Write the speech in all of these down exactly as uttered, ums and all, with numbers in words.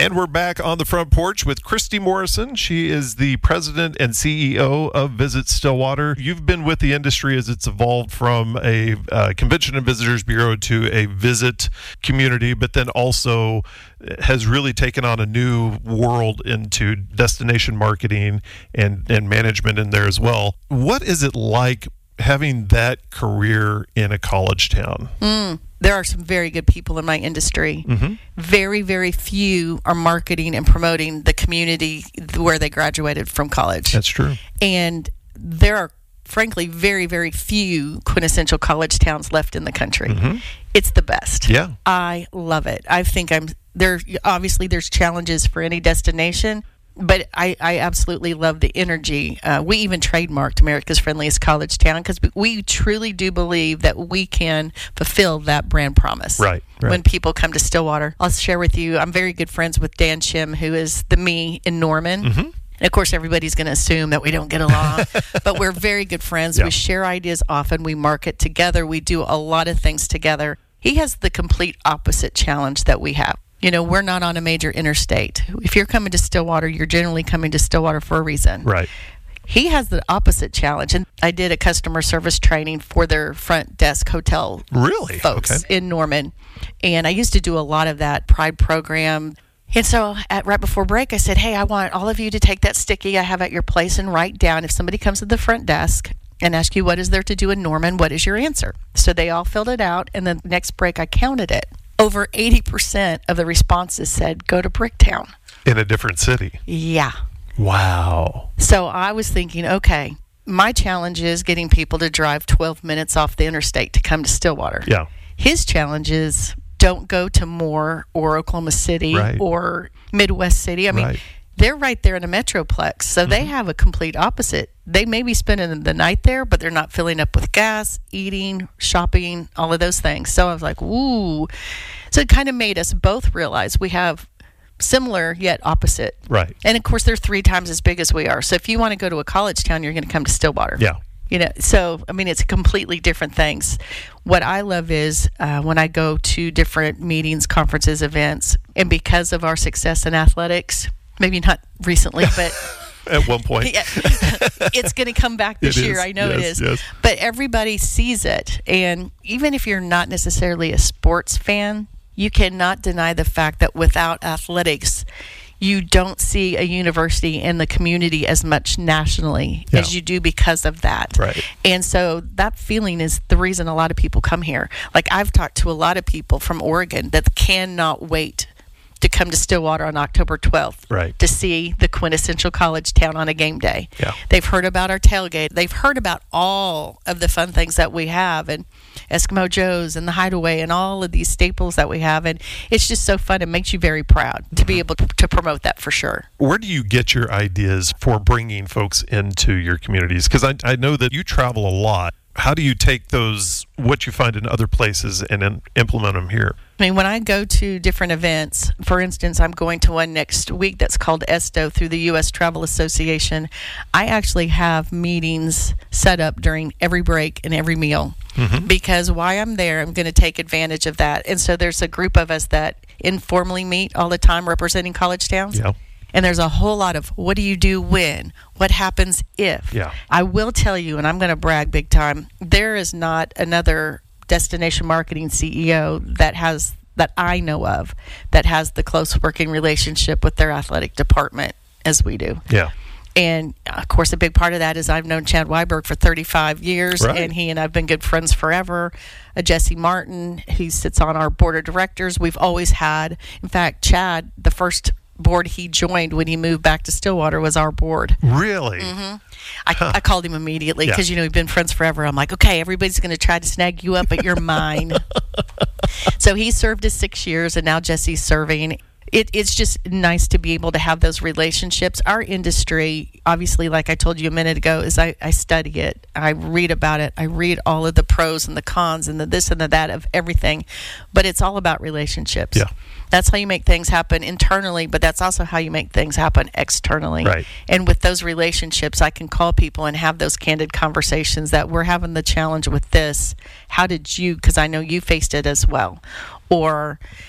And we're back on the front porch with Christy Morrison. She is the president and C E O of Visit Stillwater. You've been with the industry as it's evolved from a uh, convention and visitors bureau to a visit community, but then also has really taken on a new world into destination marketing and, and management in there as well. What is it like having that career in a college town? Mm. There are some very good people in my industry. Mm-hmm. Very, very few are marketing and promoting the community where they graduated from college. That's true. And there are, frankly, very, very few quintessential college towns left in the country. Mm-hmm. It's the best. Yeah. I love it. I think I'm there. Obviously, there's challenges for any destination, but I, I absolutely love the energy. Uh, we even trademarked America's Friendliest College Town because we truly do believe that we can fulfill that brand promise. Right, right. When people come to Stillwater. I'll share with you, I'm very good friends with Dan Shim, who is the me in Norman. Mm-hmm. And of course, everybody's going to assume that we don't get along, but we're very good friends. Yeah. We share ideas often. We market together. We do a lot of things together. He has the complete opposite challenge that we have. You know, we're not on a major interstate. If you're coming to Stillwater, you're generally coming to Stillwater for a reason. Right. He has the opposite challenge. And I did a customer service training for their front desk hotel really? folks Okay. in Norman. And I used to do a lot of that Pride program. And so at, right before break, I said, hey, I want all of you to take that sticky I have at your place and write down if somebody comes to the front desk and ask you what is there to do in Norman, what is your answer? So they all filled it out. And then the next break, I counted it. Over eighty percent of the responses said, go to Bricktown. In a different city. Yeah. Wow. So I was thinking, okay, my challenge is getting people to drive twelve minutes off the interstate to come to Stillwater. Yeah. His challenge is don't go to Moore or Oklahoma City Right. or Midwest City. I mean, Right. they're right there in a metroplex. So Mm-hmm. they have a complete opposite. They may be spending the night there, but they're not filling up with gas, eating, shopping, all of those things. So I was like, ooh. So it kind of made us both realize we have similar yet opposite. Right. And of course, they're three times as big as we are. So if you want to go to a college town, you're going to come to Stillwater. Yeah. You know, so I mean, it's completely different things. What I love is uh, when I go to different meetings, conferences, events, and because of our success in athletics, maybe not recently, but At one point. yeah, it's going to come back this It year. is. I know it Yes, is. yes. But everybody sees it. And even if you're not necessarily a sports fan, you cannot deny the fact that without athletics, you don't see a university in the community as much nationally Yeah. as you do because of that. Right. And so that feeling is the reason a lot of people come here. Like I've talked to a lot of people from Oregon that cannot wait to come to Stillwater on October twelfth Right. to see the quintessential college town on a game day. Yeah. They've heard about our tailgate. They've heard about all of the fun things that we have and Eskimo Joe's and the Hideaway and all of these staples that we have. And it's just so fun. It makes you very proud to be able to, to promote that for sure. Where do you get your ideas for bringing folks into your communities? Because I, I know that you travel a lot. How do you take those, what you find in other places, and then implement them here? I mean, when I go to different events, for instance, I'm going to one next week that's called ESTO through the U S Travel Association. I actually have meetings set up during every break and every meal Mm-hmm. because while I'm there, I'm going to take advantage of that. And so there's a group of us that informally meet all the time representing college towns. Yeah. And there's a whole lot of what do you do when? What happens if? Yeah. I will tell you, and I'm going to brag big time, there is not another destination marketing C E O that has, that I know of, that has the close working relationship with their athletic department as we do. Yeah. And of course, a big part of that is I've known Chad Weiberg for thirty-five years, Right. and he and I've been good friends forever. Uh, Jesse Martin, he sits on our board of directors. We've always had, in fact, Chad, the first board he joined when he moved back to Stillwater was our board. Really? I, I called him immediately because, Yeah. you know, we've been friends forever. I'm like, okay, everybody's going to try to snag you up, but you're mine. So he served his six years, and now Jesse's serving. It, it's just nice to be able to have those relationships. Our industry, obviously, like I told you a minute ago, is I, I study it. I read about it. I read all of the pros and the cons and the this and the that of everything. But it's all about relationships. Yeah. That's how you make things happen internally, but that's also how you make things happen externally. Right. And with those relationships, I can call people and have those candid conversations that we're having the challenge with this. How did you, because I know you faced it as well. Or,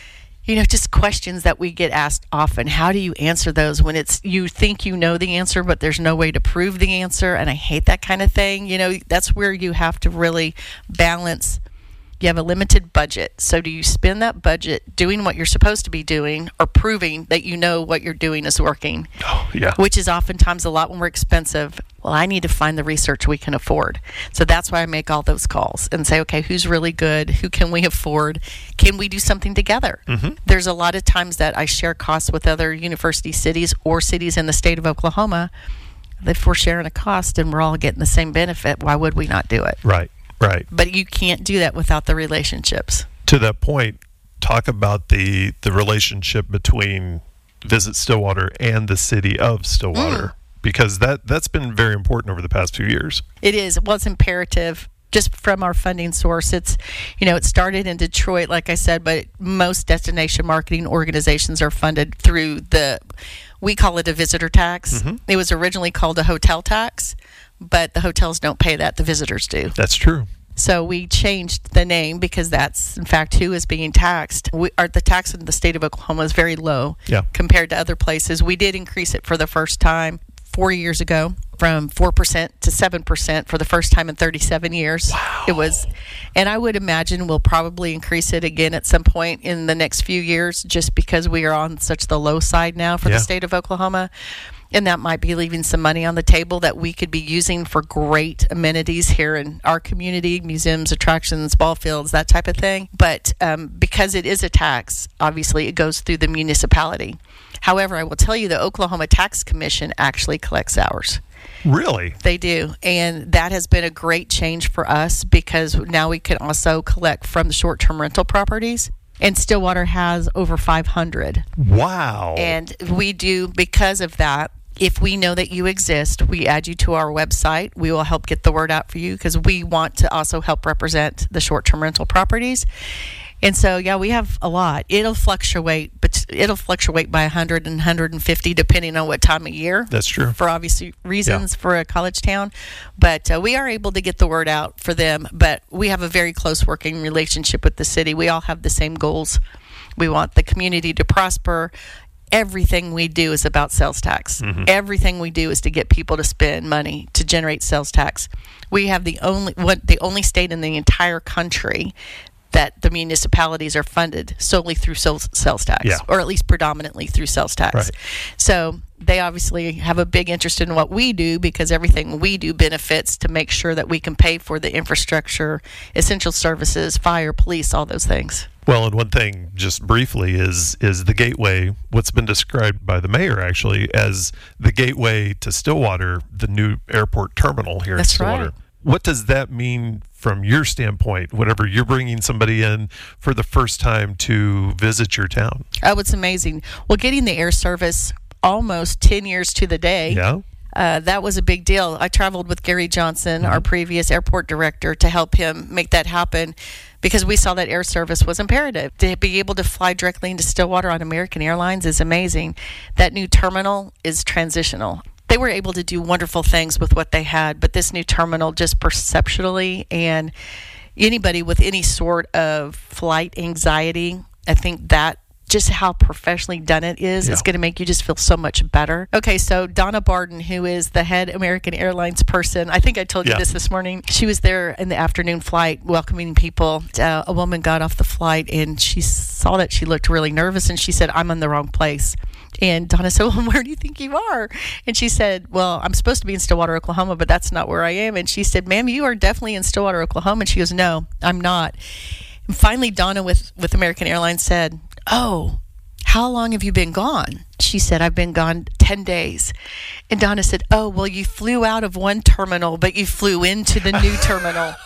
You know, just questions that we get asked often. How do you answer those when it's you think you know the answer, but there's no way to prove the answer? And I hate that kind of thing. You know, that's where you have to really balance. You have a limited budget. So do you spend that budget doing what you're supposed to be doing or proving that you know what you're doing is working? Oh, yeah. Which is oftentimes a lot more expensive. Well, I need to find the research we can afford. So that's why I make all those calls and say, okay, who's really good? Who can we afford? Can we do something together? Mm-hmm. There's a lot of times that I share costs with other university cities or cities in the state of Oklahoma. If we're sharing a cost and we're all getting the same benefit, why would we not do it? Right. Right. But you can't do that without the relationships. To that point, talk about the the relationship between Visit Stillwater and the city of Stillwater, mm. because that, that's been very important over the past few years. It is. Well, it's imperative. Just from our funding source, it's, you know, it started in Detroit, like I said, but most destination marketing organizations are funded through the, we call it a visitor tax. Mm-hmm. It was originally called a hotel tax, but the hotels don't pay that, the visitors do. That's true. So we changed the name because that's, in fact, who is being taxed. We, our, the tax in the state of Oklahoma is very low yeah. compared to other places. We did increase it for the first time four years ago from four percent to seven percent for the first time in thirty-seven years. Wow. It was, and I would imagine we'll probably increase it again at some point in the next few years just because we are on such the low side now for yeah. the state of Oklahoma. And that might be leaving some money on the table that we could be using for great amenities here in our community, museums, attractions, ball fields, that type of thing. But um, because it is a tax, obviously it goes through the municipality. However, I will tell you the Oklahoma Tax Commission actually collects ours. Really? They do. And that has been a great change for us because now we can also collect from the short-term rental properties. And Stillwater has over five hundred. Wow. And we do, because of that, if we know that you exist, we add you to our website. We will help get the word out for you because we want to also help represent the short-term rental properties. And so, yeah, we have a lot. It'll fluctuate, but it'll fluctuate by one hundred and one hundred fifty depending on what time of year. That's true. For obvious reasons yeah. for a college town. But uh, we are able to get the word out for them. But we have a very close working relationship with the city. We all have the same goals. We want the community to prosper. Everything we do is about sales tax. Mm-hmm. Everything we do is to get people to spend money to generate sales tax. We have the only what the only state in the entire country that the municipalities are funded solely through sales, sales tax, yeah. or at least predominantly through sales tax. Right. So they obviously have a big interest in what we do because everything we do benefits to make sure that we can pay for the infrastructure, essential services, fire, police, all those things. Well, and one thing, just briefly, is is the gateway, what's been described by the mayor, actually, as the gateway to Stillwater, the new airport terminal here That's in Stillwater. Right. What does that mean from your standpoint, whenever you're bringing somebody in for the first time to visit your town? Oh, it's amazing. Well, getting the air service almost ten years to the day. Yeah. Uh, that was a big deal. I traveled with Gary Johnson, mm-hmm. our previous airport director, to help him make that happen because we saw that air service was imperative. To be able to fly directly into Stillwater on American Airlines is amazing. That new terminal is transitional. They were able to do wonderful things with what they had, but this new terminal just perceptually, and anybody with any sort of flight anxiety, I think that just how professionally done it is, yeah. it's going to make you just feel so much better. Okay, so Donna Barden, who is the head American Airlines person, I think I told you yeah. this this morning. She was there in the afternoon flight welcoming people. Uh, a woman got off the flight and she saw that she looked really nervous and she said, "I'm in the wrong place." And Donna said, "Well, where do you think you are?" And she said, "Well, I'm supposed to be in Stillwater, Oklahoma, but that's not where I am." And she said, "Ma'am, you are definitely in Stillwater, Oklahoma." And she goes, "No, I'm not." And finally, Donna with, with American Airlines said, "Oh, how long have you been gone?" She said, "I've been gone ten days. And Donna said, "Oh, well, you flew out of one terminal, but you flew into the new terminal."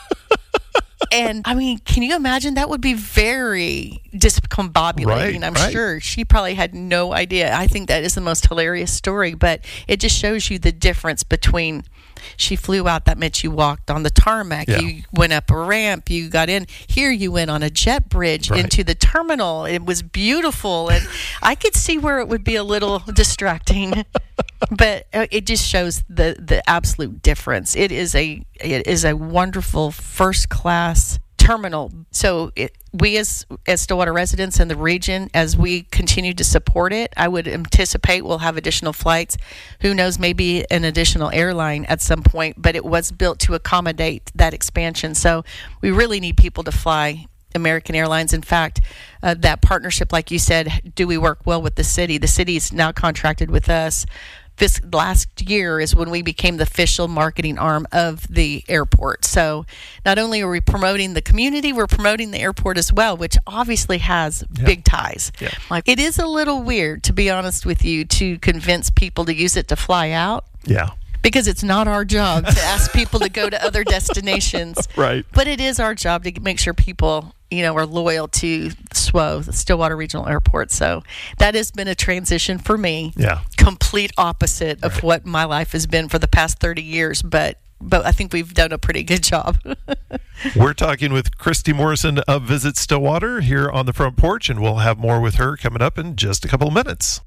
And I mean, can you imagine? That would be very discombobulating, right, I'm right. sure. She probably had no idea. I think that is the most hilarious story, but it just shows you the difference between she flew out, that meant you walked on the tarmac, yeah. you went up a ramp, you got in. Here you went on a jet bridge right. into the terminal. It was beautiful, and I could see where it would be a little distracting. But it just shows the, the absolute difference. It is a it is a wonderful first class terminal. So it, we as, as Stillwater residents in the region, as we continue to support it, I would anticipate we'll have additional flights. Who knows, maybe an additional airline at some point, but it was built to accommodate that expansion. So we really need people to fly American Airlines. In fact, uh, that partnership, like you said, do we work well with the city? The city is now contracted with us. This last year is when we became the official marketing arm of the airport. So not only are we promoting the community, we're promoting the airport as well, which obviously has yeah. big ties. Yeah. Like, it is a little weird, to be honest with you, to convince people to use it to fly out. Yeah. Because it's not our job to ask people to go to other destinations. Right. But it is our job to make sure people, you know, are loyal to S W O, the Stillwater Regional Airport. So that has been a transition for me. Yeah. Complete opposite of right. what my life has been for the past thirty years. But but I think we've done a pretty good job. We're talking with Christy Morrison of Visit Stillwater here on the front porch, and we'll have more with her coming up in just a couple of minutes.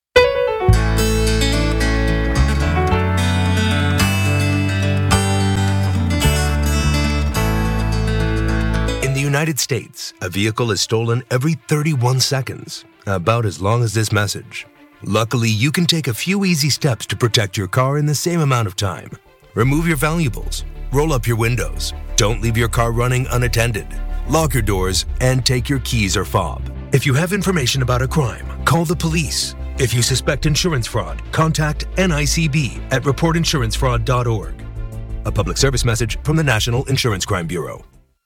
In the United States, a vehicle is stolen every thirty-one seconds, about as long as this message. Luckily, you can take a few easy steps to protect your car in the same amount of time. Remove your valuables, roll up your windows, don't leave your car running unattended, lock your doors, and take your keys or fob. If you have information about a crime, call the police. If you suspect insurance fraud, contact N I C B at report insurance fraud dot org. A public service message from the National Insurance Crime Bureau.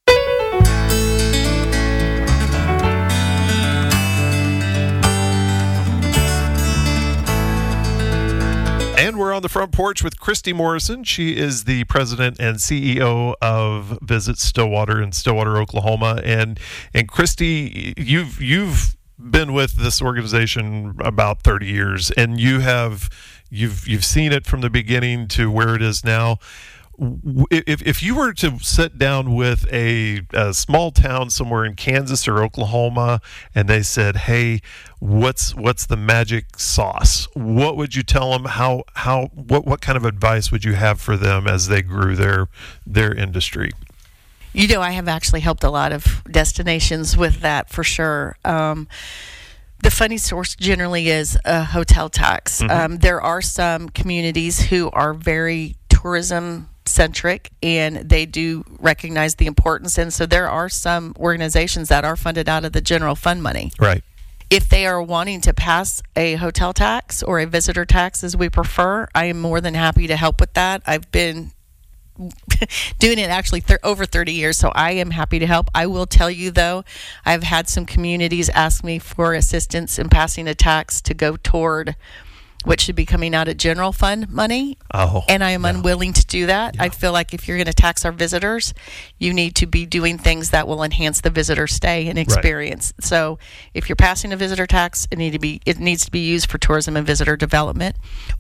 And we're on the front porch with Christy Morrison. She is the president and C E O of Visit Stillwater in Stillwater, Oklahoma. And and Christy, you've you've been with this organization about thirty years, and you have you've you've seen it from the beginning to where it is now. If if you were to sit down with a, a small town somewhere in Kansas or Oklahoma, and they said, "Hey, what's what's the magic sauce?" What would you tell them? How how what what kind of advice would you have for them as they grew their their industry? You know, I have actually helped a lot of destinations with that for sure. Um, the funny source generally is a hotel tax. Mm-hmm. Um, there are some communities who are very tourism centric, and they do recognize the importance, and so there are some organizations that are funded out of the general fund money. Right. If they are wanting to pass a hotel tax or a visitor tax, as we prefer, I am more than happy to help with that. I've been doing it actually th- over thirty years, so I am happy to help. I will tell you, though, I've had some communities ask me for assistance in passing a tax to go toward which should be coming out of general fund money, oh, and I am yeah. unwilling to do that. Yeah. I feel like if you're going to tax our visitors, you need to be doing things that will enhance the visitor stay and experience. Right. So if you're passing a visitor tax, it need to be it needs to be used for tourism and visitor development,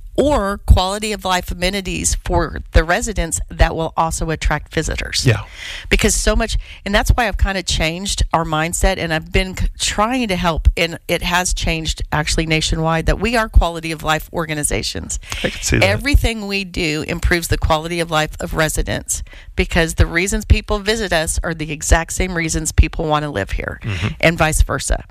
or quality of life amenities for the residents that will also attract visitors. Yeah. Because so much, and that's why I've kind of changed our mindset, and I've been trying to help, and it has changed actually nationwide, that we are quality of life organizations. I can see that. Everything we do improves the quality of life of residents, because the reasons people visit us are the exact same reasons people want to live here, mm-hmm. and vice versa.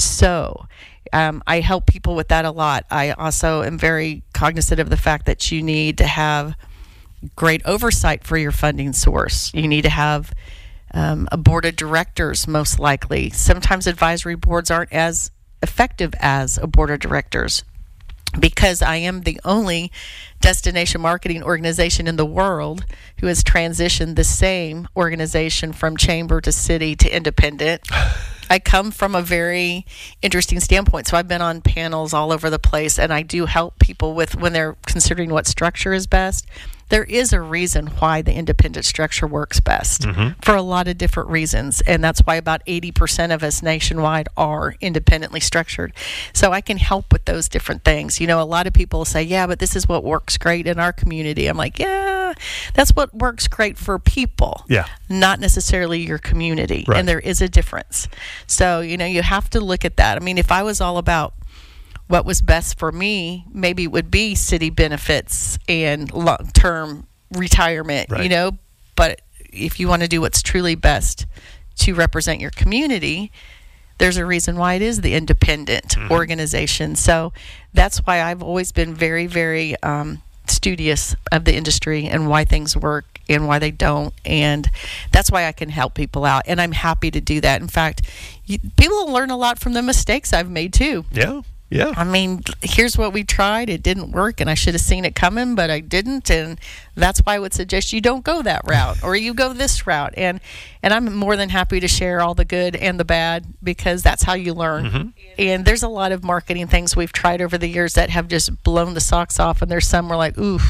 So Um, I help people with that a lot. I also am very cognizant of the fact that you need to have great oversight for your funding source. You need to have um, a board of directors, most likely. Sometimes advisory boards aren't as effective as a board of directors, because I am the only destination marketing organization in the world who has transitioned the same organization from chamber to city to independent. I come from a very interesting standpoint. So I've been on panels all over the place, and I do help people with when they're considering what structure is best. There is a reason why the independent structure works best, mm-hmm. for a lot of different reasons. And that's why about eighty percent of us nationwide are independently structured. So I can help with those different things. You know, a lot of people say, yeah, but this is what works great in our community. I'm like, yeah, that's what works great for people, yeah, not necessarily your community. Right. And there is a difference. So, you know, you have to look at that. I mean, if I was all about what was best for me, maybe it would be city benefits and long-term retirement, right. you know, but if you want to do what's truly best to represent your community, there's a reason why it is the independent mm-hmm. organization. So that's why I've always been very, very um, studious of the industry and why things work and why they don't. And that's why I can help people out. And I'm happy to do that. In fact, you, people will learn a lot from the mistakes I've made too. Yeah. Yeah. I mean, here's what we tried. It didn't work, and I should have seen it coming, but I didn't. And that's why I would suggest you don't go that route, or you go this route. And and I'm more than happy to share all the good and the bad, because that's how you learn. Mm-hmm. And there's a lot of marketing things we've tried over the years that have just blown the socks off, and there's some we're like, ooh.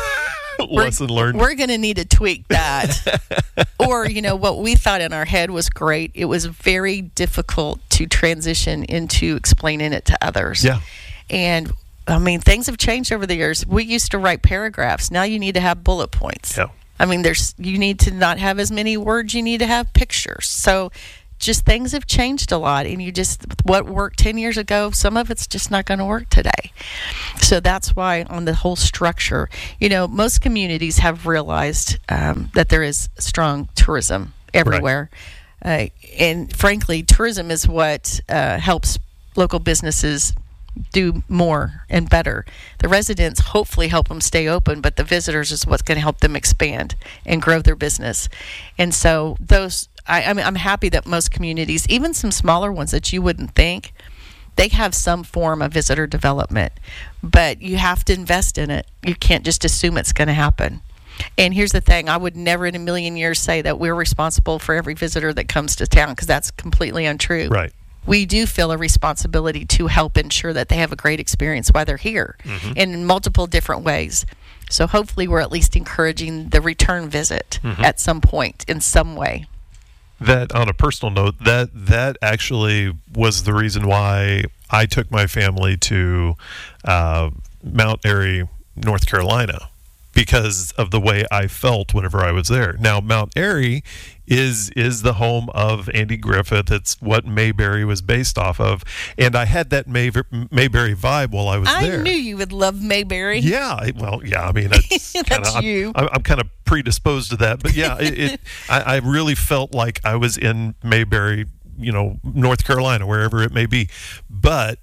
Lesson learned. We're going to need to tweak that. Or, you know, what we thought in our head was great. It was very difficult to transition into explaining it to others. Yeah. And, I mean, things have changed over the years. We used to write paragraphs. Now you need to have bullet points. Yeah. I mean, there's you need to not have as many words. You need to have pictures. So just things have changed a lot, and you just what worked ten years ago, some of it's just not going to work today. So that's why on the whole structure, you know, most communities have realized um, that there is strong tourism everywhere. Right. Uh, and frankly, tourism is what uh, helps local businesses do more and better. The residents hopefully help them stay open, but the visitors is what's going to help them expand and grow their business. And so those, I, I mean, I'm happy that most communities, even some smaller ones that you wouldn't think, they have some form of visitor development, but you have to invest in it. You can't just assume it's going to happen. And here's the thing, I would never in a million years say that we're responsible for every visitor that comes to town, because that's completely untrue. Right. We do feel a responsibility to help ensure that they have a great experience while they're here, mm-hmm. in multiple different ways. So hopefully we're at least encouraging the return visit mm-hmm. at some point in some way. That, on a personal note, that that actually was the reason why I took my family to uh, Mount Airy, North Carolina, because of the way I felt whenever I was there. Now, Mount Airy is is the home of Andy Griffith. It's what Mayberry was based off of. And I had that May, Mayberry vibe while I was I there. I knew you would love Mayberry. Yeah. Well, yeah, I mean, that's, that's kinda, you. I'm, I'm kind of predisposed to that. But yeah, it, it I, I really felt like I was in Mayberry, you know, North Carolina, wherever it may be. But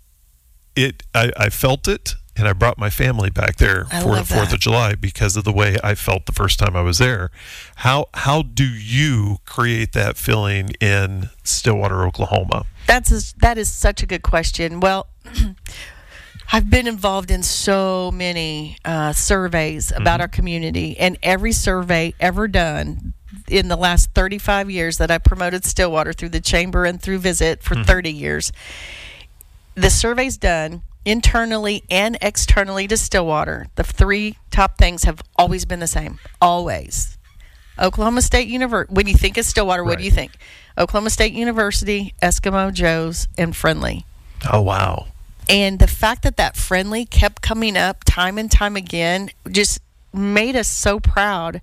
it, I, I felt it. And I brought my family back there I for the Fourth of July because of the way I felt the first time I was there. How how do you create that feeling in Stillwater, Oklahoma? That's a, that is such a good question. Well, I've been involved in so many uh, surveys about mm-hmm. our community, and every survey ever done in the last thirty-five years that I promoted Stillwater through the Chamber and through Visit for mm-hmm. thirty years, the surveys done internally and externally to Stillwater, the three top things have always been the same. Always. Oklahoma State University. When you think of Stillwater, right. What do you think? Oklahoma State University, Eskimo Joe's, and Friendly. Oh, wow. And the fact that that Friendly kept coming up time and time again just made us so proud.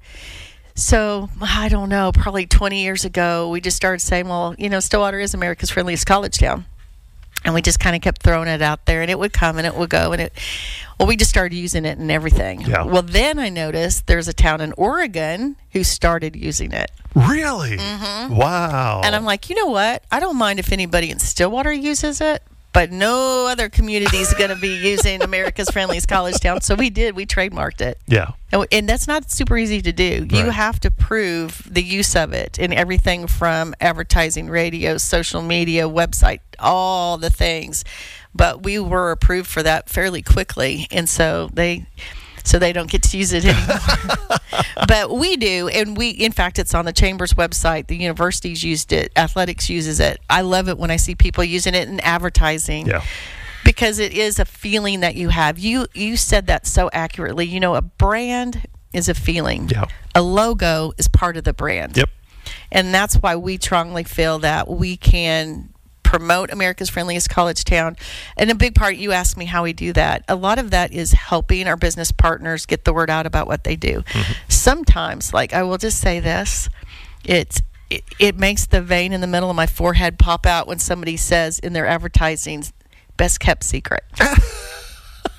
So, I don't know, probably twenty years ago, we just started saying, well, you know, Stillwater is America's friendliest college town. And we just kind of kept throwing it out there, and it would come and it would go, and it. Well, we just started using it and everything. Yeah. Well, then I noticed there's a town in Oregon who started using it. Really? Mm-hmm. Wow. And I'm like, you know what? I don't mind if anybody in Stillwater uses it, but no other community is going to be using America's friendliest college town. So we did. We trademarked it. Yeah. And, and that's not super easy to do. You Right. have to prove the use of it in everything from advertising, radio, social media, website, all the things. But we were approved for that fairly quickly, and so they so they don't get to use it anymore. But we do, and we in fact it's on the Chamber's website. The universities used it, athletics uses it. I love it when I see people using it in advertising. Yeah. Because it is a feeling that you have. You you said that so accurately. You know, a brand is a feeling. Yeah. A logo is part of the brand. Yep. And that's why we strongly feel that we can promote America's friendliest college town. And a big part, you asked me how we do that. A lot of that is helping our business partners get the word out about what they do. Mm-hmm. Sometimes, like I will just say this, it's it, it makes the vein in the middle of my forehead pop out when somebody says in their advertising, best kept secret.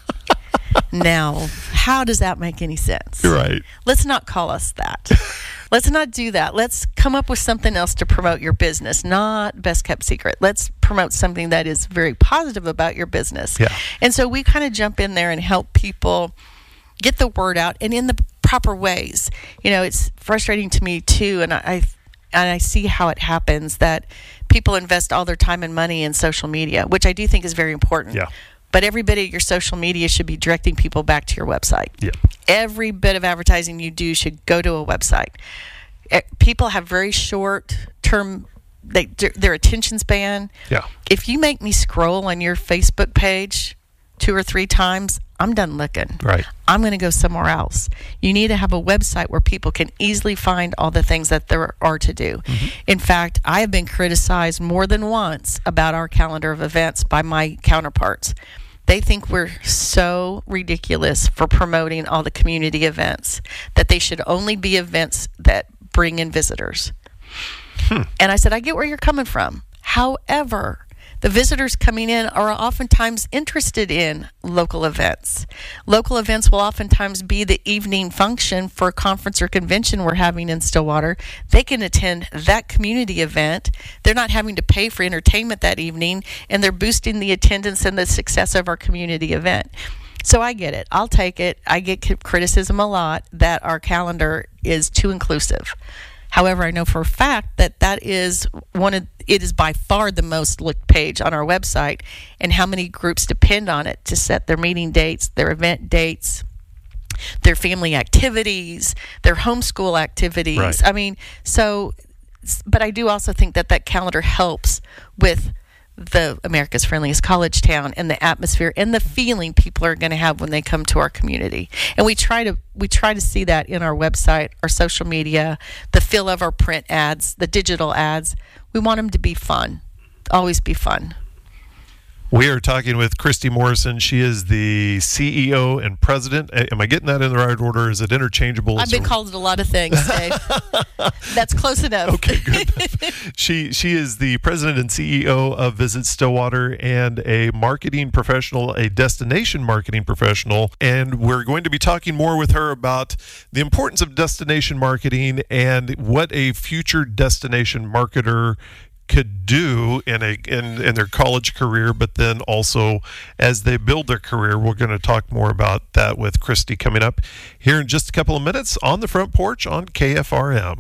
Now, how does that make any sense? You're right. Let's not call us that. Let's not do that. Let's come up with something else to promote your business, not best kept secret. Let's promote something that is very positive about your business. Yeah. And so we kind of jump in there and help people get the word out and in the proper ways. You know, it's frustrating to me too, and I, I and I see how it happens that people invest all their time and money in social media, which I do think is very important. Yeah. But every bit of your social media should be directing people back to your website. Yeah. Every bit of advertising you do should go to a website. People have very short term, they, their attention span. Yeah. If you make me scroll on your Facebook page two or three times, I'm done looking. Right. I'm going to go somewhere else. You need to have a website where people can easily find all the things that there are to do. Mm-hmm. In fact, I have been criticized more than once about our calendar of events by my counterparts. They think we're so ridiculous for promoting all the community events, that they should only be events that bring in visitors. Hmm. And I said, I get where you're coming from. However, the visitors coming in are oftentimes interested in local events. Local events will oftentimes be the evening function for a conference or convention we're having in Stillwater. They can attend that community event. They're not having to pay for entertainment that evening, and they're boosting the attendance and the success of our community event. So I get it. I'll take it. I get criticism a lot that our calendar is too inclusive. However, I know for a fact that that is one of, it is by far the most looked page on our website, and how many groups depend on it to set their meeting dates, their event dates, their family activities, their homeschool activities. Right. I mean, so, but I do also think that that calendar helps with the America's Friendliest College Town and the atmosphere and the feeling people are going to have when they come to our community. And we try to we try to see that in our website, our social media, the feel of our print ads, the digital ads. We want them to be fun, always be fun. We are talking with Christy Morrison. She is the C E O and president. Am I getting that in the right order? Is it interchangeable? I've been called a lot of things, Dave. That's close enough. Okay, good. she she is the president and C E O of Visit Stillwater, and a marketing professional, a destination marketing professional. And we're going to be talking more with her about the importance of destination marketing and what a future destination marketer could do in a in, in their college career, but then also as they build their career. We're going to talk more about that with Christy coming up here in just a couple of minutes on the Front Porch on K F R M.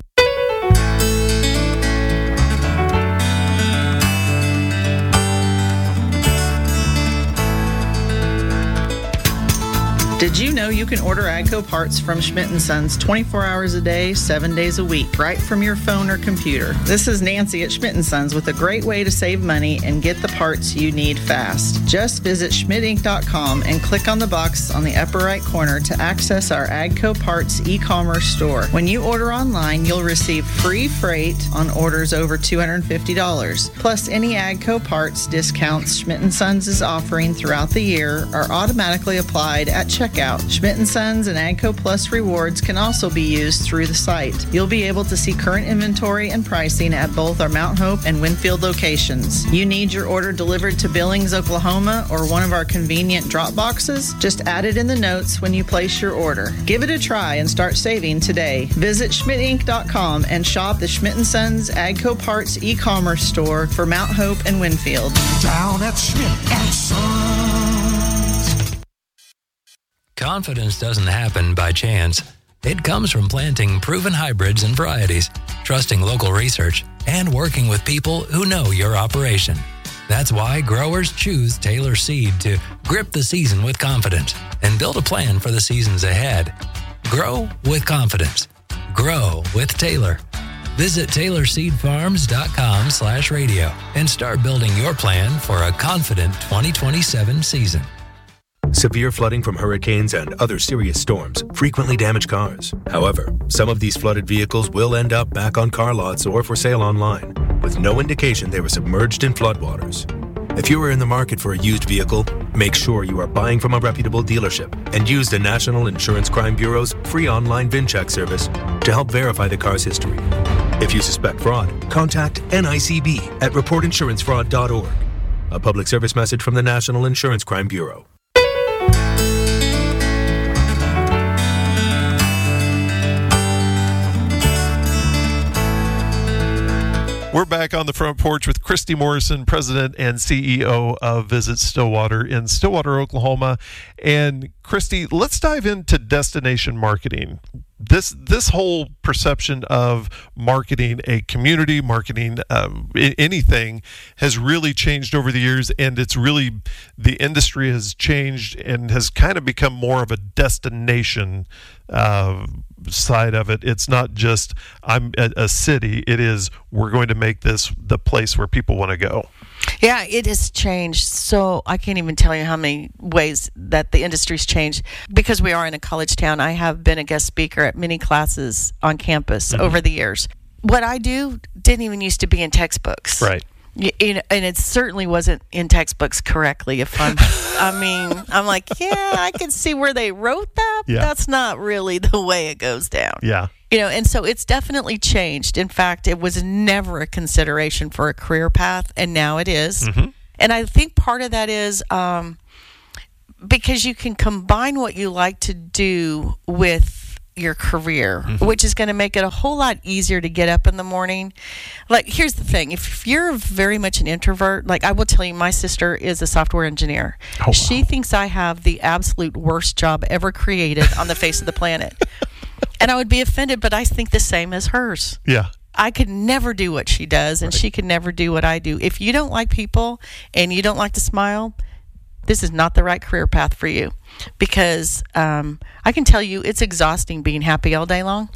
Did you know you can order AGCO parts from Schmidt and Sons twenty-four hours a day, seven days a week, right from your phone or computer? This is Nancy at Schmidt and Sons with a great way to save money and get the parts you need fast. Just visit schmidt inc dot com and click on the box on the upper right corner to access our AGCO parts e-commerce store. When you order online, you'll receive free freight on orders over two hundred fifty dollars. Plus, any AGCO parts discounts Schmidt and Sons is offering throughout the year are automatically applied at checkout. Schmidt and Sons and AGCO Plus rewards can also be used through the site. You'll be able to see current inventory and pricing at both our Mount Hope and Winfield locations. You need your order delivered to Billings, Oklahoma, or one of our convenient drop boxes? Just add it in the notes when you place your order. Give it a try and start saving today. Visit schmidt inc dot com and shop the Schmidt and Sons AGCO Parts e-commerce store for Mount Hope and Winfield. Down at Schmidt and Sons. Confidence doesn't happen by chance. It comes from planting proven hybrids and varieties, trusting local research, and working with people who know your operation. That's why growers choose Taylor Seed to grip the season with confidence and build a plan for the seasons ahead. Grow with confidence. Grow with Taylor. Visit taylor seed farms dot com slash radio and start building your plan for a confident twenty twenty-seven season. Severe flooding from hurricanes and other serious storms frequently damage cars. However, some of these flooded vehicles will end up back on car lots or for sale online, with no indication they were submerged in floodwaters. If you are in the market for a used vehicle, make sure you are buying from a reputable dealership and use the National Insurance Crime Bureau's free online VIN check service to help verify the car's history. If you suspect fraud, contact N I C B at report insurance fraud dot org. A public service message from the National Insurance Crime Bureau. We're back on the front porch with Christy Morrison, President and C E O of Visit Stillwater in Stillwater, Oklahoma. And Christy, let's dive into destination marketing. This this whole perception of marketing a community, marketing um, I- anything has really changed over the years, and it's really, the industry has changed and has kind of become more of a destination uh, side of it. It's not just I'm a, a city, it is we're going to make this the place where people want to go. Yeah, it has changed. So I can't even tell you how many ways that the industry's changed. Because we are in a college town, I have been a guest speaker at many classes on campus mm-hmm. over the years. What I do didn't even used to be in textbooks. Right. You, you know, and it certainly wasn't in textbooks correctly. If I'm, I mean, I'm like, yeah, I can see where they wrote that. But Yeah. That's not really the way it goes down. Yeah. You know, and so it's definitely changed. In fact, it was never a consideration for a career path, and now it is. Mm-hmm. And I think part of that is um, because you can combine what you like to do with your career, mm-hmm. which is going to make it a whole lot easier to get up in the morning. Like, here's the thing. If you're very much an introvert, like I will tell you, my sister is a software engineer. Oh, wow. She thinks I have the absolute worst job ever created on the face of the planet. And I would be offended, but I think the same as hers. Yeah. I could never do what she does, and right. she could never do what I do. If you don't like people and you don't like to smile, this is not the right career path for you. Because um, I can tell you it's exhausting being happy all day long.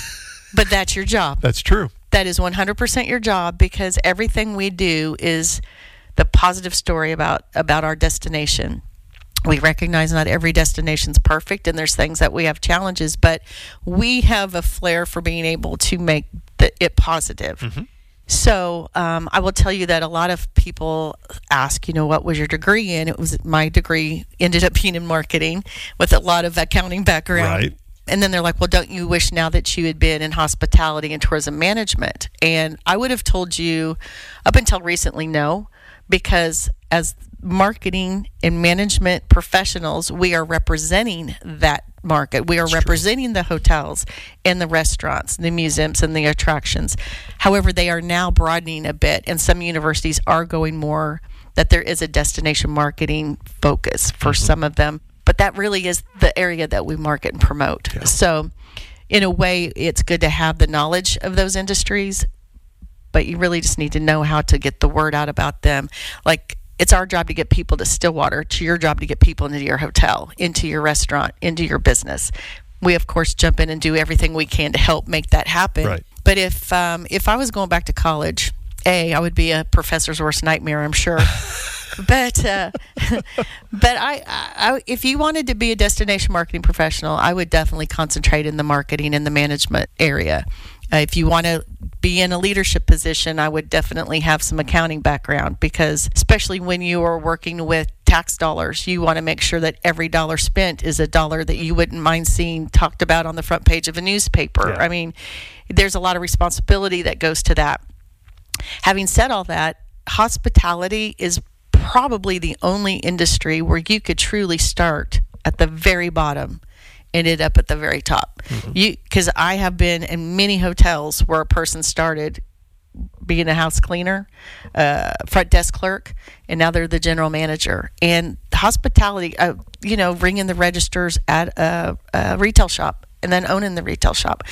But that's your job. That's true. That is one hundred percent your job, because everything we do is the positive story about, about our destination. We recognize not every destination's perfect, and there's things that we have challenges, but we have a flair for being able to make the, it positive. Mm-hmm. So um, I will tell you that a lot of people ask, you know, what was your degree in? It was my degree ended up being in marketing with a lot of accounting background. Right. And then they're like, well, don't you wish now that you had been in hospitality and tourism management? And I would have told you up until recently, no, because as marketing and management professionals, we are representing that market. We are That's representing true. The hotels and the restaurants, the museums and the attractions. However, they are now broadening a bit, and some universities are going more that there is a destination marketing focus for mm-hmm. some of them. But that really is the area that we market and promote. Yeah. So in a way, it's good to have the knowledge of those industries, but you really just need to know how to get the word out about them. Like, it's our job to get people to Stillwater. It's your job to get people into your hotel, into your restaurant, into your business. We, of course, jump in and do everything we can to help make that happen. Right. But if um, if I was going back to college, A, I would be a professor's worst nightmare, I'm sure. but uh, but I, I, if you wanted to be a destination marketing professional, I would definitely concentrate in the marketing and the management area. Uh, if you want to be in a leadership position, I would definitely have some accounting background, because especially when you are working with tax dollars, you want to make sure that every dollar spent is a dollar that you wouldn't mind seeing talked about on the front page of a newspaper. Yeah. I mean, there's a lot of responsibility that goes to that. Having said all that, hospitality is probably the only industry where you could truly start at the very bottom, ended up at the very top. Mm-hmm. You, because I have been in many hotels where a person started being a house cleaner, uh, front desk clerk, and now they're the general manager. And hospitality, uh, you know, ringing the registers at a, a retail shop and then owning the retail shop.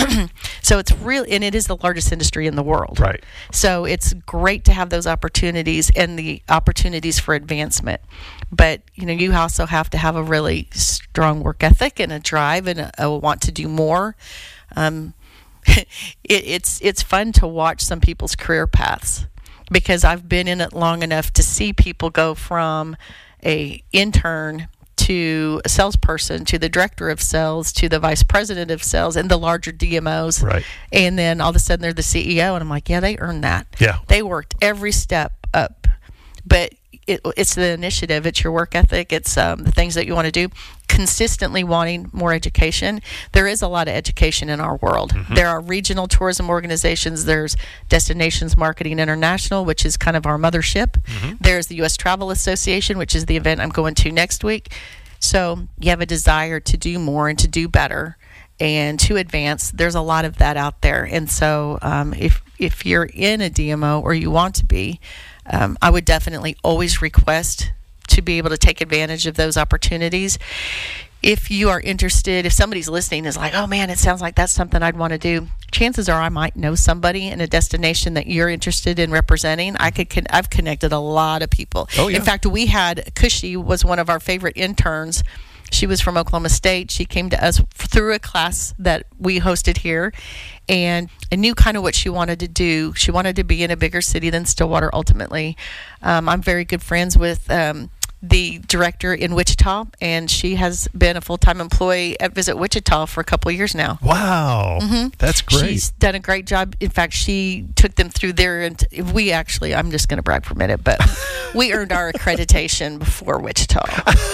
So it's really, and it is the largest industry in the world. Right. So it's great to have those opportunities and the opportunities for advancement. But, you know, you also have to have a really strong work ethic and a drive and a, a want to do more. Um, it, it's it's fun to watch some people's career paths, because I've been in it long enough to see people go from a intern to a salesperson, to the director of sales, to the vice president of sales, and the larger D M Os. Right. And then all of a sudden they're the C E O, and I'm like, yeah, they earned that. Yeah. They worked every step up. But it, it's the initiative, it's your work ethic, it's um, the things that you want to do. Consistently wanting more education. There is a lot of education in our world. Mm-hmm. There are regional tourism organizations. There's Destinations Marketing International, which is kind of our mothership. Mm-hmm. There's the U S Travel Association, which is the event I'm going to next week. So you have a desire to do more and to do better. and to advance. There's a lot of that out there. And so um, if, if you're in a D M O or you want to be, um, I would definitely always request to be able to take advantage of those opportunities. If you are interested, if somebody's listening is like, oh man, it sounds like that's something I'd want to do, chances are I might know somebody in a destination that you're interested in representing. I could, con- I've connected a lot of people. Oh, yeah. In fact, we had, Cushy was one of our favorite interns. She was from Oklahoma State. She came to us through a class that we hosted here, and I knew kind of what she wanted to do. She wanted to be in a bigger city than Stillwater ultimately. Um, I'm very good friends with um, the director in Wichita, and she has been a full-time employee at Visit Wichita for a couple of years now. Wow. Mm-hmm. That's great. She's done a great job. In fact, she took them through their, and we actually, I'm just going to brag for a minute, but we earned our accreditation before Wichita.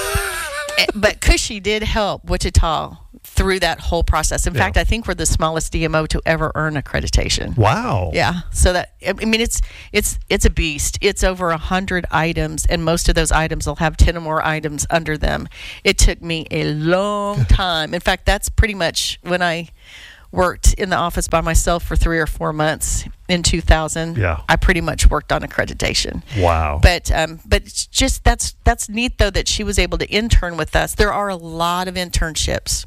But Cushy did help Wichita through that whole process. In Yeah. fact, I think we're the smallest D M O to ever earn accreditation. Wow. Yeah. So that, I mean, it's it's it's a beast. It's over a hundred items, and most of those items will have ten or more items under them. It took me a long time. In fact, that's pretty much when I worked in the office by myself for three or four months in two thousand. Yeah. I pretty much worked on accreditation. Wow. But um, but it's just that's that's neat though that she was able to intern with us. There are a lot of internships.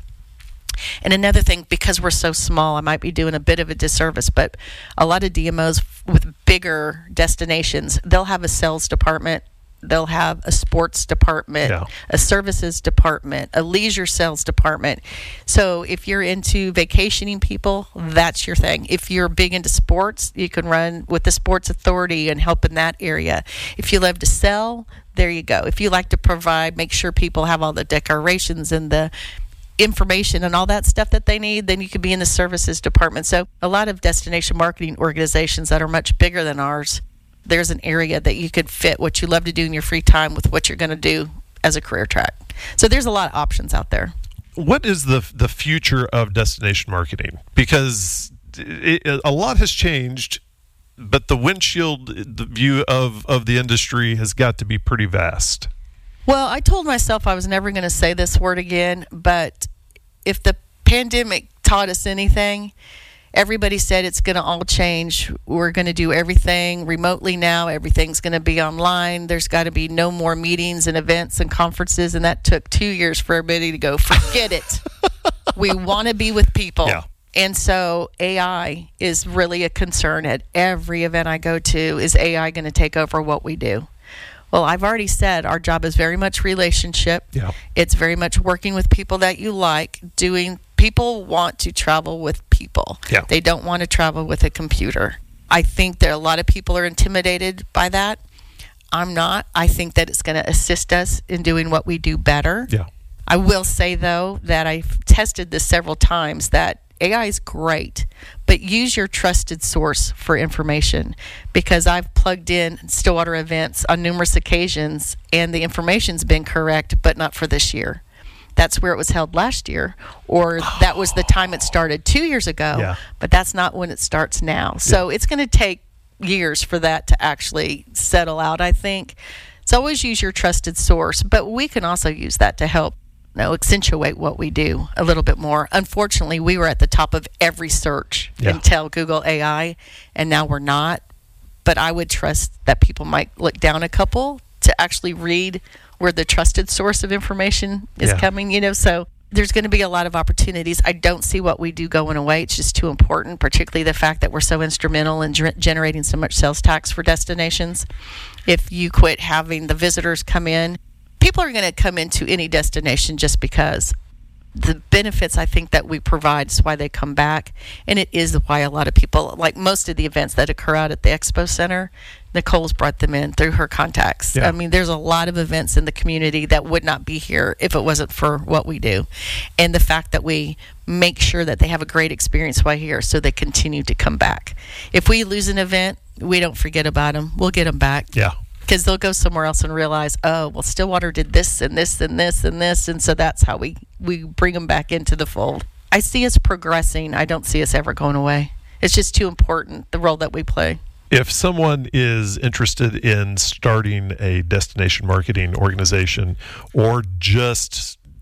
And another thing, because we're so small, I might be doing a bit of a disservice, but a lot of D M Os with bigger destinations, they'll have a sales department, they'll have a sports department, Yeah. a services department, a leisure sales department. So if you're into vacationing people, that's your thing. If you're big into sports, you can run with the sports authority and help in that area. If you love to sell, there you go. If you like to provide, make sure people have all the decorations and the information and all that stuff that they need, then you could be in the services department. So a lot of destination marketing organizations that are much bigger than ours, there's an area that you could fit what you love to do in your free time with what you're going to do as a career track. So there's a lot of options out there. What is the the future of destination marketing? Because it, it, a lot has changed, but the windshield, the view of, of the industry has got to be pretty vast. Well, I told myself I was never going to say this word again, but if the pandemic taught us anything, everybody said it's going to all change. We're going to do everything remotely now. Everything's going to be online. There's got to be no more meetings and events and conferences, and that took two years for everybody to go, forget it. We want to be with people. Yeah. And so A I is really a concern at every event I go to. Is A I going to take over what we do? Well, I've already said our job is very much relationship. Yeah. It's very much working with people that you like, doing people want to travel with people. Yeah. They don't want to travel with a computer. I think that a lot of people are intimidated by that. I'm not. I think that it's going to assist us in doing what we do better. Yeah. I will say, though, that I've tested this several times, that A I is great, but use your trusted source for information, because I've plugged in Stillwater events on numerous occasions and the information's been correct, but not for this year. That's where it was held last year, or that was the time it started two years ago, Yeah. but that's not when it starts now. So it's going to take years for that to actually settle out, I think. So always use your trusted source, but we can also use that to help you know, accentuate what we do a little bit more. Unfortunately, we were at the top of every search Yeah. until Google A I, and now we're not. But I would trust that people might look down a couple to actually read where the trusted source of information is Yeah. coming, you know, so there's going to be a lot of opportunities. I don't see what we do going away. It's just too important, particularly the fact that we're so instrumental in ger- generating so much sales tax for destinations. If you quit having the visitors come in, people are going to come into any destination just because the benefits I think that we provide is why they come back. And it is why a lot of people, like most of the events that occur out at the Expo Center, Nicole's brought them in through her contacts. Yeah. I mean, there's a lot of events in the community that would not be here if it wasn't for what we do. And the fact that we make sure that they have a great experience while here so they continue to come back. If we lose an event, we don't forget about them. We'll get them back. Yeah. Because they'll go somewhere else and realize, oh, well, Stillwater did this and this and this and this. And so that's how we, we bring them back into the fold. I see us progressing. I don't see us ever going away. It's just too important, the role that we play. If someone is interested in starting a destination marketing organization or just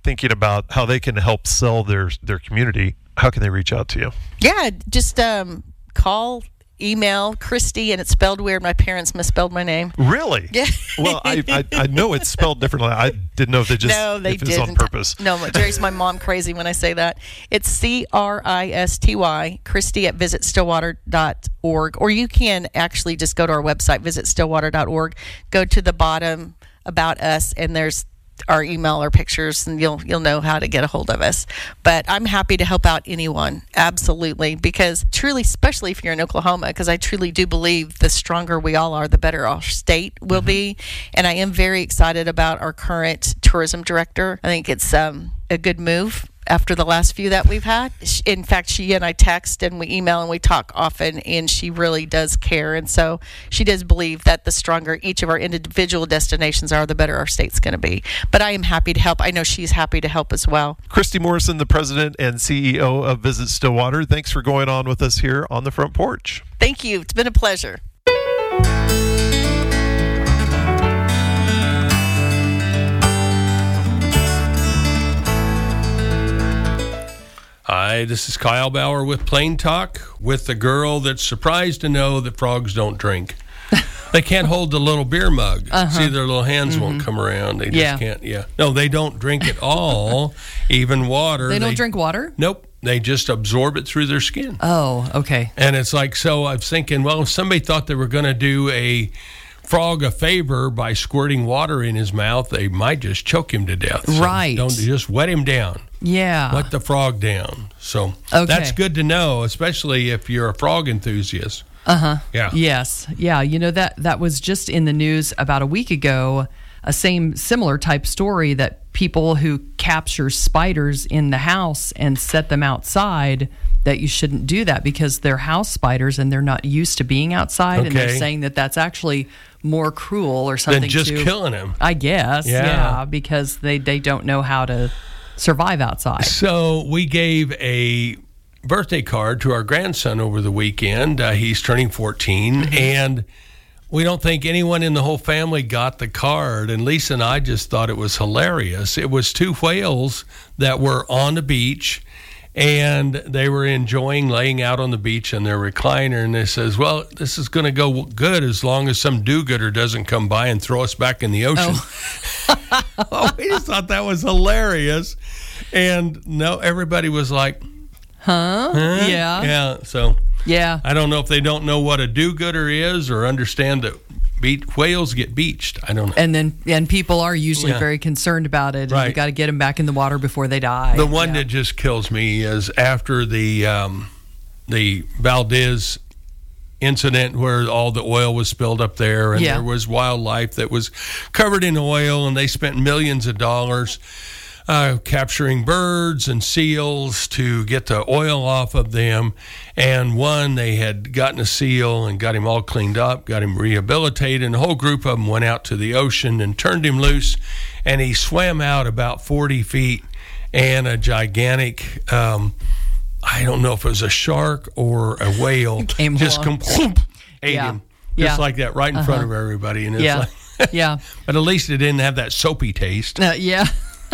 thinking about how they can help sell their their community, how can they reach out to you? Yeah, just um, call, email Christy, and it's spelled weird. My parents misspelled my name. Really? Yeah. Well, I, I I know it's spelled differently. I didn't know if they just no, they if it's didn't. on purpose. No, Jerry's my mom crazy when I say that. It's C R I S T Y, Christy at visit stillwater dot org. Or you can actually just go to our website, visit stillwater dot org, go to the bottom about us, and there's our email or pictures, and you'll you'll know how to get a hold of us. But I'm happy to help out anyone, absolutely, because truly, especially if you're in Oklahoma, because I truly do believe the stronger we all are, the better our state will mm-hmm. be. And I am very excited about our current tourism director. I think it's um, a good move after the last few that we've had. In fact, she and I text and we email and we talk often, and she really does care. And so she does believe that the stronger each of our individual destinations are, the better our state's going to be. But I am happy to help. I know she's happy to help as well. Christy Morrison, the president and C E O of Visit Stillwater, thanks for going on with us here on the Front Porch. Thank you. It's been a pleasure. Hi, this is Kyle Bauer with Plain Talk, with the girl that's surprised to know that frogs don't drink. They can't hold the little beer mug. Uh-huh. See, their little hands mm-hmm. won't come around. They just yeah. can't. Yeah. No, they don't drink at all, even water. They don't they, drink water? Nope. They just absorb it through their skin. Oh, okay. And it's like, so I was thinking, well, if somebody thought they were going to do a frog a favor by squirting water in his mouth, they might just choke him to death. So right. Don't just wet him down. Yeah. Let the frog down. So okay. that's good to know, especially if you're a frog enthusiast. Uh-huh. Yeah. Yes. Yeah. You know, that that was just in the news about a week ago, a same similar type story that people who capture spiders in the house and set them outside, that you shouldn't do that because they're house spiders and they're not used to being outside. Okay. And they're saying that that's actually more cruel or something. Than just to, killing them. I guess. Yeah. yeah. Because they, they don't know how to survive outside. So we gave a birthday card to our grandson over the weekend. Uh, he's turning fourteen, mm-hmm. and we don't think anyone in the whole family got the card. And Lisa and I just thought it was hilarious. It was two whales that were on the beach, and they were enjoying laying out on the beach in their recliner. And they says, well, this is going to go good as long as some do-gooder doesn't come by and throw us back in the ocean. Oh. Oh, we just thought that was hilarious. And no, everybody was like, huh? huh? Yeah. Yeah. So yeah. I don't know if they don't know what a do-gooder is or understand that be- whales get beached. I don't know. And then and people are usually Yeah. very concerned about it. And Right. you got to get them back in the water before they die. The one yeah. that just kills me is after the um, the Valdez incident where all the oil was spilled up there, and Yeah. there was wildlife that was covered in oil, and they spent millions of dollars uh, capturing birds and seals to get the oil off of them. And one, they had gotten a seal and got him all cleaned up, got him rehabilitated, and a whole group of them went out to the ocean and turned him loose, and he swam out about forty feet, and a gigantic um, I don't know if it was a shark or a whale Came just along. com- ate Yeah. him just Yeah. like that right in Uh-huh. front of everybody. And it's Yeah. like, Yeah. But at least it didn't have that soapy taste. Uh, yeah.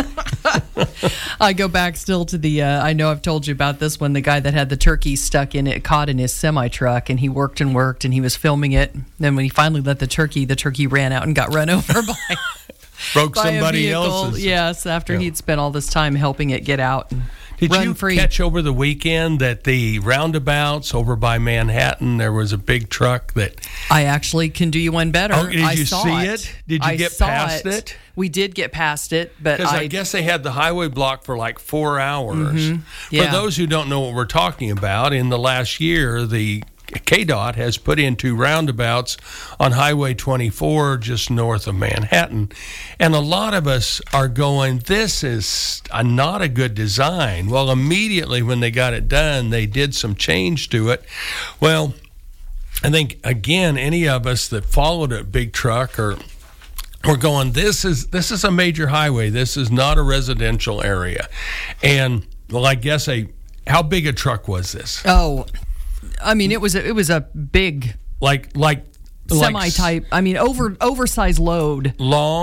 I go back still to the, uh, I know I've told you about this one, the guy that had the turkey stuck in it, caught in his semi-truck, and he worked and worked, and he was filming it. Then when he finally let the turkey, the turkey ran out and got run over by, Broke by somebody a vehicle. else's. Yes, after Yeah. he'd spent all this time helping it get out and Did run you free. catch over the weekend that the roundabouts over by Manhattan, there was a big truck that... I actually can do you one better. Oh, did I you saw see it. it? Did you I get saw past it? We did get past it, but Because I, I, guess they had the highway blocked for like four hours. Mhm. Yeah. For those who don't know what we're talking about, in the last year, the K D O T has put in two roundabouts on Highway twenty-four just north of Manhattan. And a lot of us are going, this is a, not a good design. Well, immediately when they got it done, they did some change to it. Well, I think, again, any of us that followed a big truck or we're going, this is this is a major highway. This is not a residential area. And, well, I guess a how big a truck was this? oh, I mean, it was a, it was a big Like like semi-type. I mean, over oversized load. long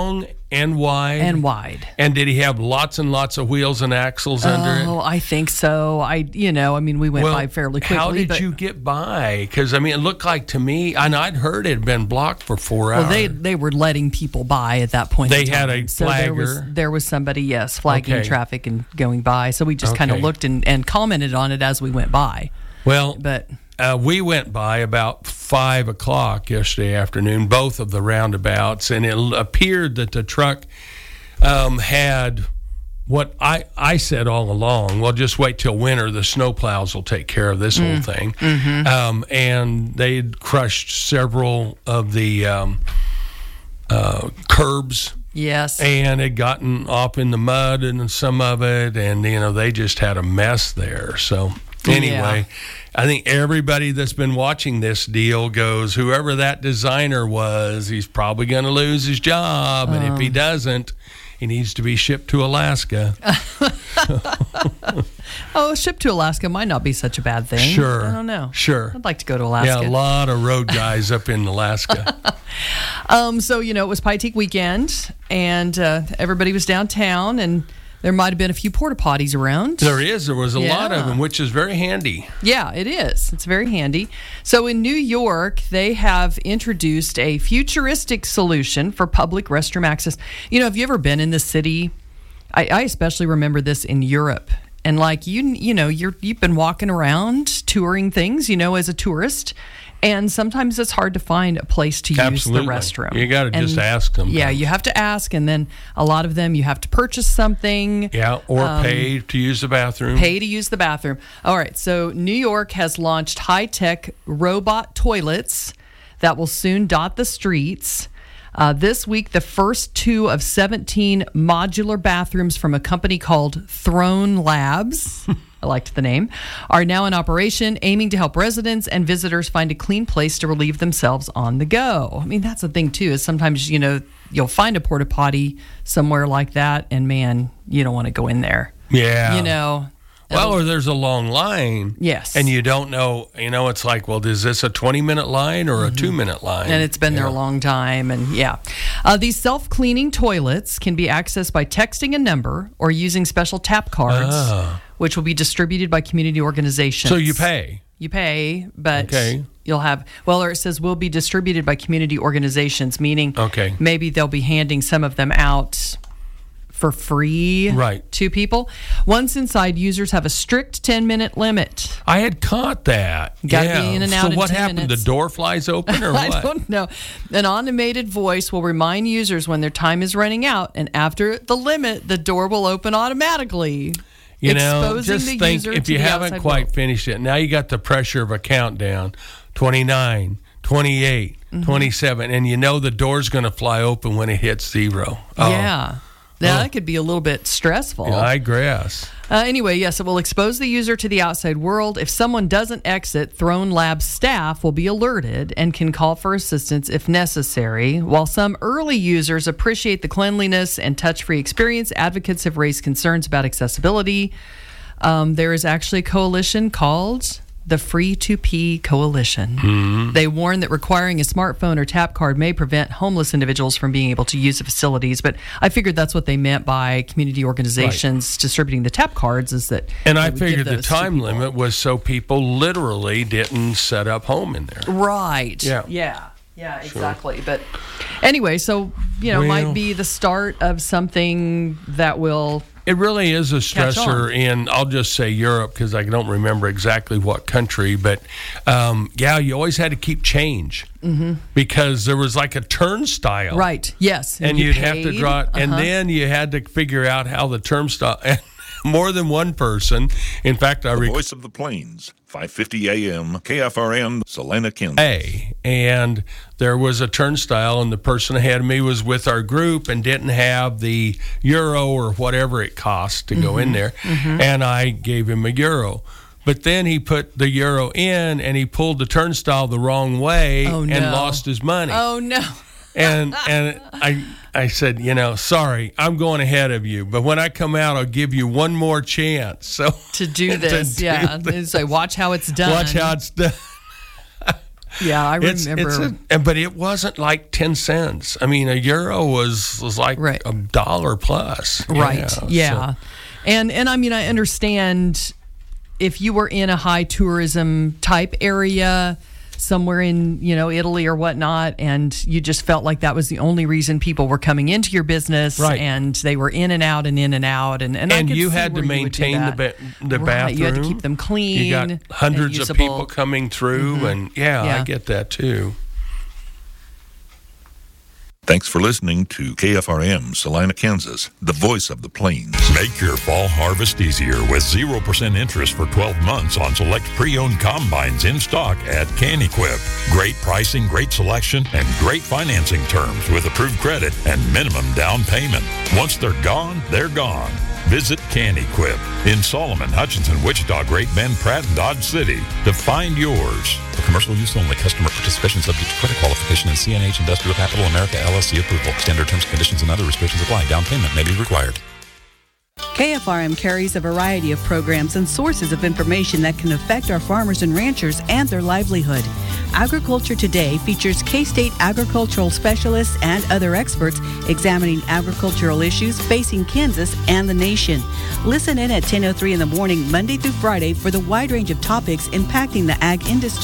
and wide. And wide. And did he have lots and lots of wheels and axles under it? Oh, I think so. I, you know, I mean, we went Well, by fairly quickly. how did but, you get by? Because, I mean, it looked like to me, and I'd heard it had been blocked for four hours. Well, they they were letting people by at that point. They in had time. a so there was flagger. there was somebody, yes, flagging Okay. traffic and going by. So we just kind of Okay. looked and, and commented on it as we went by. Well, But uh, we went by about five o'clock yesterday afternoon, both of the roundabouts, and it l- appeared that the truck um, had what I, I said all along. Well, just wait till winter. The snowplows will take care of this whole thing. Mm-hmm. Um, and they'd crushed several of the um, uh, curbs. yes, And had gotten off in the mud and some of it, and you know they just had a mess there. So anyway, I think everybody that's been watching this deal goes, whoever that designer was, he's probably going to lose his job, and if he doesn't, he needs to be shipped to Alaska. oh, ship to Alaska might not be such a bad thing. Sure, I don't know. Sure, I'd like to go to Alaska. yeah, a lot of road guys up in Alaska. Um, so, you know, it was Pie-Teek weekend, and uh, everybody was downtown, and there might have been a few porta potties around. There is, there was a lot of Yeah. them, which is very handy. Yeah, it is. It's very handy. So in New York, they have introduced a futuristic solution for public restroom access. You know, have you ever been in the city? I, I especially remember this in Europe. And like you, you know, you're you've been walking around touring things, you know, as a tourist, and sometimes it's hard to find a place to Absolutely. use the restroom. You gotta And, just ask them. Yeah, you have to ask, and then a lot of them you have to purchase something. Yeah, or Um, pay to use the bathroom. Pay to use the bathroom. All right, so New York has launched high-tech robot toilets that will soon dot the streets. Uh, this week, the first two of seventeen modular bathrooms from a company called Throne Labs, I liked the name, are now in operation, aiming to help residents and visitors find a clean place to relieve themselves on the go. I mean, that's the thing, too, is sometimes, you know, you'll find a porta potty somewhere like that, and man, you don't want to go in there. Yeah. You know? Well, or there's a long line. Yes. And you don't know, you know, it's like, well, is this a twenty minute line or a two minute line? And it's been there a Yeah. long time. And yeah. Uh, these self cleaning toilets can be accessed by texting a number or using special tap cards, Ah. which will be distributed by community organizations. So you pay. You pay, but Okay. you'll have, well, or it says will be distributed by community organizations, meaning Okay. maybe they'll be handing some of them out for free Right. to people. Once inside, users have a strict ten minute limit. I had caught that. Gotta yeah. be in and out So in what ten happened? minutes. The door flies open or what? I don't know. An automated voice will remind users when their time is running out, and after the limit, the door will open automatically. You know, exposing just the think user if to you the haven't outside quite world. finished it, now you got the pressure of a countdown twenty-nine, twenty-eight, Mm-hmm. twenty-seven, and you know the door's going to fly open when it hits zero. Oh, Yeah. Now, Oh. that could be a little bit stressful. I guess. Uh, anyway, yes, it will expose the user to the outside world. If someone doesn't exit, Throne Labs staff will be alerted and can call for assistance if necessary. While some early users appreciate the cleanliness and touch-free experience, advocates have raised concerns about accessibility. Um, there is actually a coalition called the Free to Pee Coalition. Mm-hmm. They warn that requiring a smartphone or tap card may prevent homeless individuals from being able to use the facilities. But I figured that's what they meant by community organizations distributing the tap cards, is that And they I would give figured the those to time people. limit was so people literally didn't set up home in there. Right. Yeah. Yeah. Yeah, exactly. But anyway, so, you know, Well- might be the start of something that will. It really is a Catch stressor on. in, I'll just say Europe because I don't remember exactly what country, but um, yeah, you always had to keep change because there was like a turnstile. Mm-hmm. Right. Yes. And you you'd have to paid. draw it. And Uh-huh. then you had to figure out how the turnstile, and more than one person. In fact, I The recall. voice of the plains, five fifty A M, K F R N, Salina, Kansas. A, and there was a turnstile, and the person ahead of me was with our group and didn't have the euro or whatever it costs to go in there, and I gave him a euro. But then he put the euro in, and he pulled the turnstile the wrong way Oh, and no. lost his money. Oh, no. And and I I said, you know, sorry, I'm going ahead of you, but when I come out, I'll give you one more chance. So To do this. do yeah. this. So watch how it's done. Watch how it's done. Yeah, I It's, remember. it's a, and- but it wasn't like ten cents. I mean, a euro was, was like Right. a dollar plus. Right. Yeah. Yeah. So- And and I mean, I understand if you were in a high tourism type area somewhere in, you know, Italy or whatnot, and you just felt like that was the only reason people were coming into your business, Right. and they were in and out and in and out, and and, I And could you see had to where you would do maintain the that. ba- the Right, bathroom. you had to keep them clean. You got and hundreds of usable. people coming through, Mhm. and yeah, Yeah. I get that too. Thanks for listening to K F R M, Salina, Kansas, the voice of the plains. Make your fall harvest easier with zero percent interest for twelve months on select pre-owned combines in stock at CanEquip. Great pricing, great selection, and great financing terms with approved credit and minimum down payment. Once they're gone, they're gone. Visit CanEquip in Solomon, Hutchinson, Wichita, Great Bend, Pratt, and Dodge City to find yours. For commercial use only. Customer participation subject to credit qualification and C N H Industrial Capital America L L C approval. Standard terms, conditions, and other restrictions apply. Down payment may be required. K F R M carries a variety of programs and sources of information that can affect our farmers and ranchers and their livelihood. Agriculture Today features K-State agricultural specialists and other experts examining agricultural issues facing Kansas and the nation. Listen in at ten oh three in the morning, Monday through Friday, for the wide range of topics impacting the ag industry.